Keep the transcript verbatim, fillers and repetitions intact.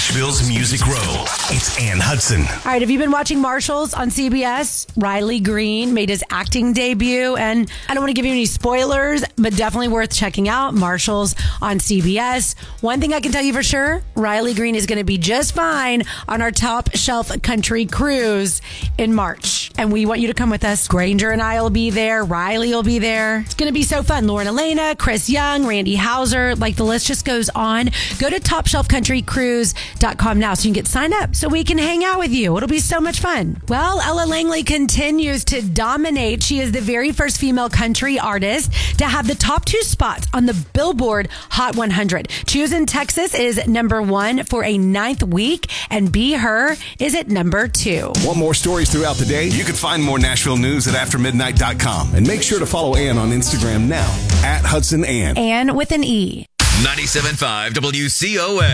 Nashville's Music Row. It's Ann Hudson. All right, have you been watching Marshalls on C B S? Riley Green made his acting debut, and I don't want to give you any spoilers, but definitely worth checking out. Marshalls on C B S. One thing I can tell you for sure, Riley Green is going to be just fine on our Top Shelf Country cruise in March. And we want you to come with us. Granger and I will be there. Riley will be there. It's going to be so fun. Lauren Elena, Chris Young, Randy Hauser, like the list just goes on. Go to top shelf country cruise dot com now so you can get signed up so we can hang out with you. It'll be so much fun. Well, Ella Langley continues to dominate. She is the very first female country artist to have the top two spots on the Billboard Hot one hundred. Choose in Texas is number one for a ninth week, and Be Her is at number two. Want more stories throughout the day? You can find more Nashville news at after midnight dot com. And make sure to follow Ann on Instagram now at Hudson Ann. Ann with an E. ninety-seven point five W C O M.